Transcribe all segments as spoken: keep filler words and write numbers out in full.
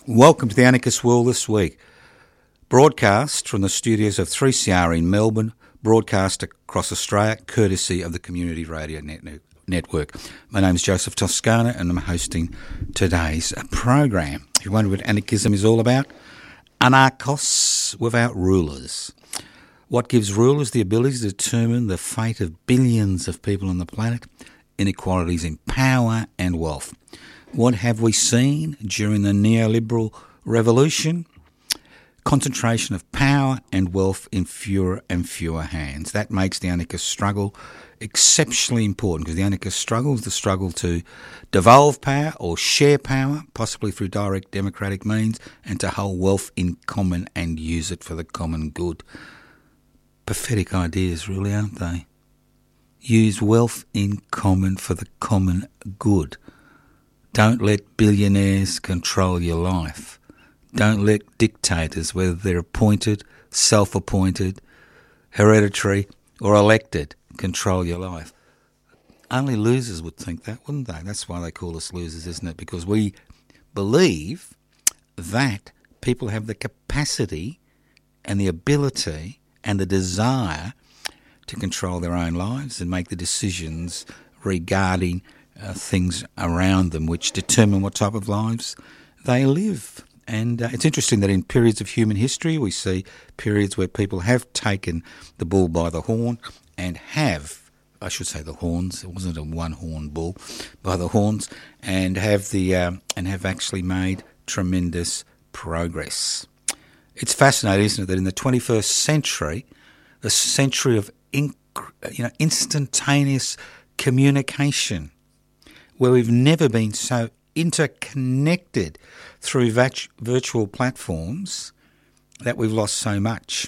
Welcome to the Anarchist World this week. Broadcast from the studios of three C R in Melbourne, broadcast across Australia, courtesy of the Community Radio Net- Network. My name is Joseph Toscano and I'm hosting today's program. If you wonder what anarchism is all about, anarchos without rulers. What gives rulers the ability to determine the fate of billions of people on the planet? Inequalities in power and wealth. What have we seen during the neoliberal revolution? Concentration of power and wealth in fewer and fewer hands. That makes the anarchist struggle exceptionally important, because the anarchist struggle is the struggle to devolve power or share power, possibly through direct democratic means, and to hold wealth in common and use it for the common good. Pathetic ideas, really, aren't they? Use wealth in common for the common good. Don't let billionaires control your life. Don't let dictators, whether they're appointed, self-appointed, hereditary or elected, control your life. Only losers would think that, wouldn't they? That's why they call us losers, isn't it? Because we believe that people have the capacity and the ability and the desire to control their own lives and make the decisions regarding Uh, things around them which determine what type of lives they live. And uh, it's interesting that in periods of human history we see periods where people have taken the bull by the horn and have, I should say the horns, it wasn't a one-horn bull, by the horns, and have the um, and have actually made tremendous progress. It's fascinating, isn't it, that in the twenty-first century, the century of inc- you know instantaneous communication, where we've never been so interconnected through vat- virtual platforms, that we've lost so much.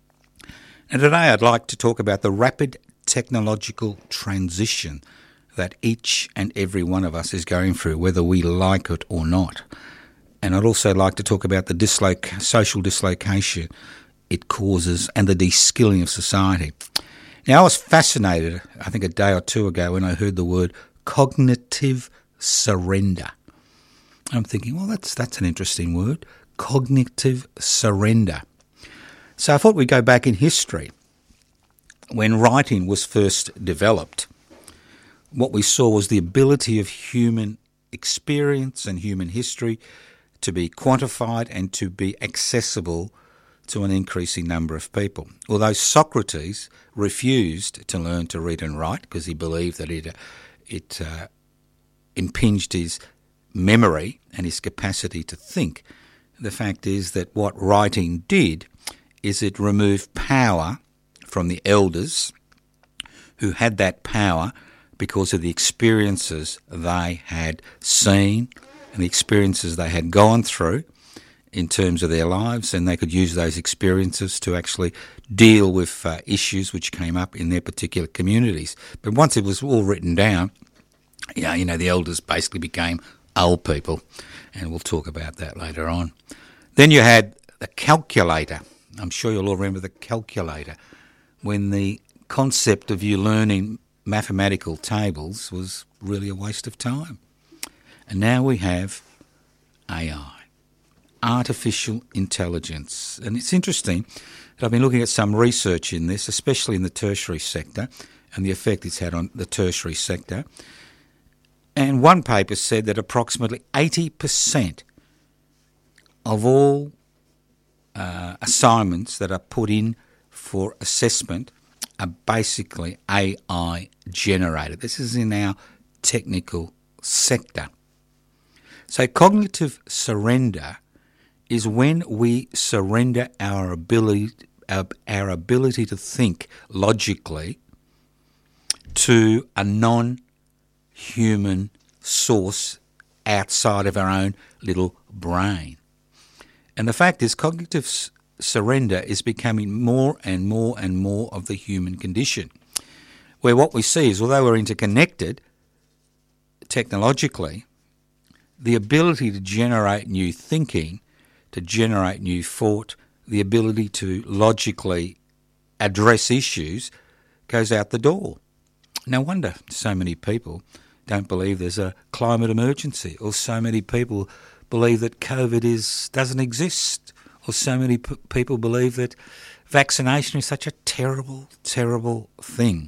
And today I'd like to talk about the rapid technological transition that each and every one of us is going through, whether we like it or not. And I'd also like to talk about the disloc- social dislocation it causes and the de-skilling of society. Now, I was fascinated, I think a day or two ago, when I heard the word cognitive surrender. I'm thinking, well, that's that's an interesting word, cognitive surrender. So I thought we'd go back in history. When writing was first developed, what we saw was the ability of human experience and human history to be quantified and to be accessible to an increasing number of people. Although Socrates refused to learn to read and write because he believed that it It uh, impinged his memory and his capacity to think. The fact is that what writing did is it removed power from the elders who had that power because of the experiences they had seen and the experiences they had gone through in terms of their lives, and they could use those experiences to actually deal with uh, issues which came up in their particular communities. But once it was all written down, you know, you know, the elders basically became old people, and we'll talk about that later on. Then you had the calculator. I'm sure you'll all remember the calculator, when the concept of you learning mathematical tables was really a waste of time. And now we have A I. Artificial intelligence. And it's interesting that I've been looking at some research in this, especially in the tertiary sector, and the effect it's had on the tertiary sector. And one paper said that approximately eighty percent of all uh, assignments that are put in for assessment are basically A I generated. This is in our technical sector. So cognitive surrender is when we surrender our ability, our, our ability to think logically to a non-human source outside of our own little brain. And the fact is, cognitive s- surrender is becoming more and more and more of the human condition, where what we see is, although we're interconnected technologically, the ability to generate new thinking, to generate new thought, the ability to logically address issues goes out the door. No wonder so many people don't believe there's a climate emergency, or so many people believe that COVID is doesn't exist, or so many p- people believe that vaccination is such a terrible, terrible thing.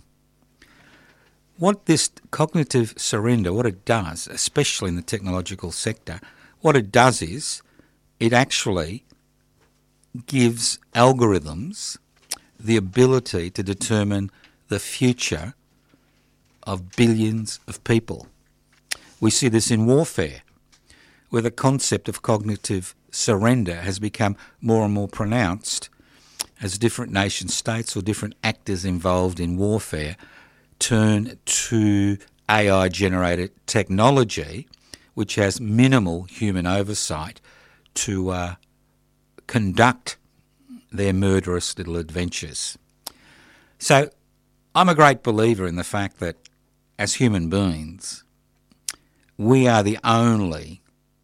What this cognitive surrender, what it does, especially in the technological sector, what it does is it actually gives algorithms the ability to determine the future of billions of people. We see this in warfare, where the concept of cognitive surrender has become more and more pronounced as different nation states or different actors involved in warfare turn to A I-generated technology, which has minimal human oversight, to uh, conduct their murderous little adventures. So I'm a great believer in the fact that as human beings, we are the only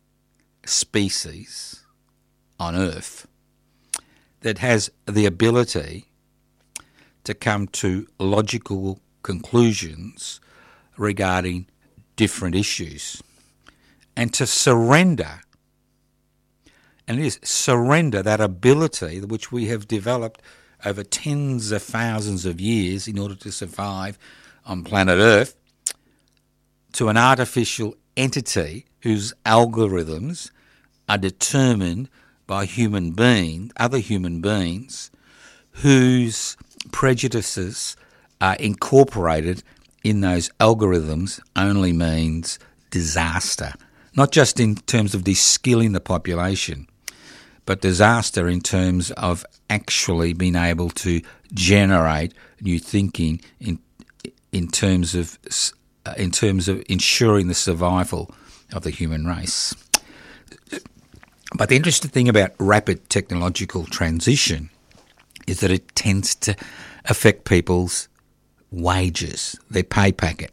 species on Earth that has the ability to come to logical conclusions regarding different issues and to surrender, and it is surrender that ability which we have developed over tens of thousands of years in order to survive on planet Earth, to an artificial entity whose algorithms are determined by human beings, other human beings, whose prejudices are incorporated in those algorithms, only means disaster. Not just in terms of de-skilling the population, but disaster in terms of actually being able to generate new thinking in in terms of in terms of ensuring the survival of the human race. But the interesting thing about rapid technological transition is that it tends to affect people's wages, their pay packet.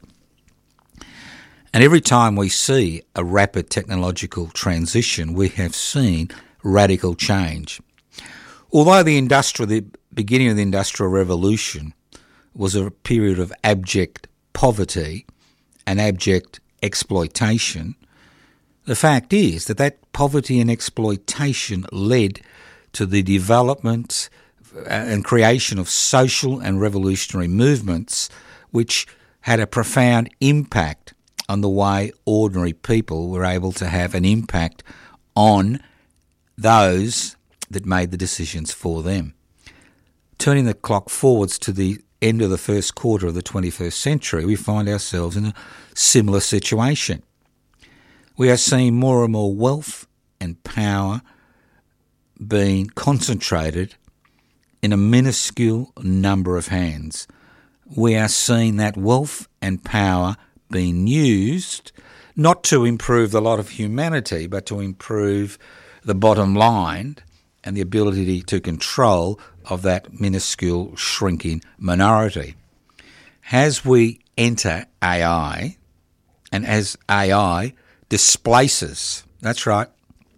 And every time we see a rapid technological transition, we have seen radical change. Although the industrial, the beginning of the Industrial Revolution was a period of abject poverty and abject exploitation, the fact is that that poverty and exploitation led to the development and creation of social and revolutionary movements which had a profound impact on the way ordinary people were able to have an impact on those that made the decisions for them. Turning the clock forwards to the end of the first quarter of the twenty-first century, we find ourselves in a similar situation. We are seeing more and more wealth and power being concentrated in a minuscule number of hands. We are seeing that wealth and power being used not to improve the lot of humanity, but to improve the bottom line and the ability to control of that minuscule shrinking minority. As we enter A I, and as A I displaces, that's right,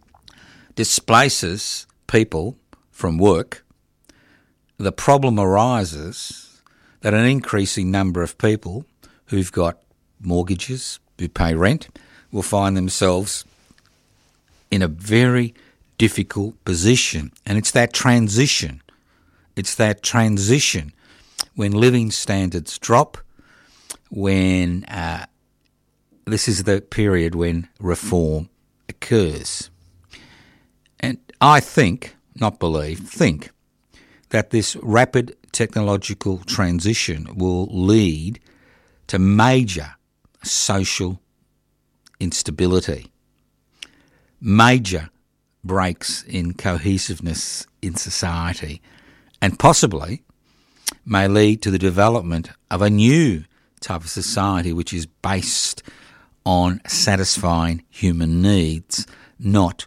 displaces people from work, the problem arises that an increasing number of people who've got mortgages, who pay rent, will find themselves in a very difficult position. And it's that transition, it's that transition when living standards drop, when uh, this is the period when reform occurs. And I think, not believe, think that this rapid technological transition will lead to major social instability, major breaks in cohesiveness in society, and possibly may lead to the development of a new type of society which is based on satisfying human needs, not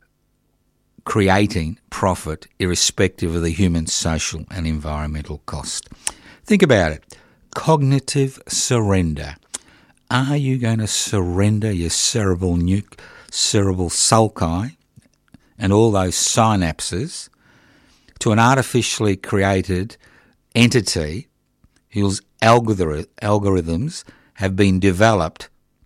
creating profit irrespective of the human social and environmental cost. Think about it. Cognitive surrender. Are you going to surrender your cerebral nuke, cerebral sulci and all those synapses to an artificially created entity whose algorithms have been developed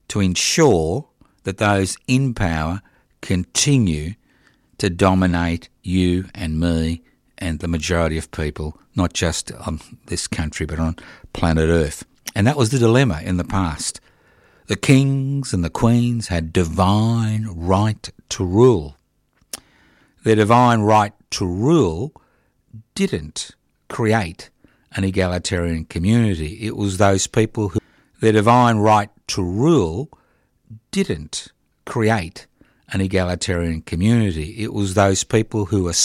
to ensure that those in power continue to dominate you and me and the majority of people, not just on this country but on planet Earth. And that was the dilemma in the past. The kings and the queens had divine right to rule. Their divine right to rule didn't create an egalitarian community. It was those people who, their divine right to rule didn't create an egalitarian community. It was those people who